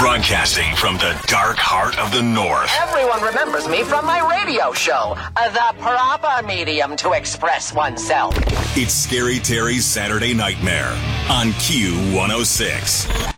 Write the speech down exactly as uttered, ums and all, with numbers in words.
Broadcasting from the dark heart of the North. Everyone remembers me from my radio show, uh, the proper medium to express oneself. It's Scary Terry's Saturday Nightmare on Q one oh six.